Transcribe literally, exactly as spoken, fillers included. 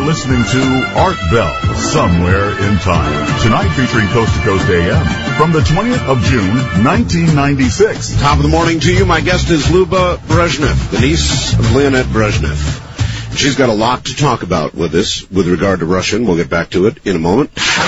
listening to Art Bell, Somewhere in Time. Tonight featuring Coast to Coast A M from the twentieth of June, nineteen ninety-six. Top of the morning to you. My guest is Luba Brezhnev, the niece of Leonid Brezhnev. She's got a lot to talk about with us with regard to Russian. We'll get back to it in a moment.